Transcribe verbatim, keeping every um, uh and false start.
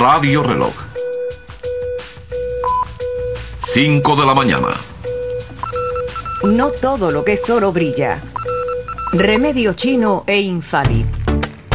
Radio Reloj. cinco de la mañana. No todo lo que es oro brilla. Remedio chino e Infalip.